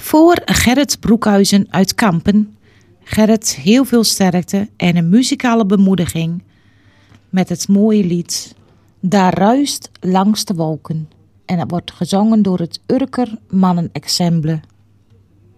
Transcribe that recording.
Voor Gerrit Broekhuizen uit Kampen. Gerrit, heel veel sterkte en een muzikale bemoediging met het mooie lied Daar ruist langs de wolken. En dat wordt gezongen door het Urker Mannenensemble.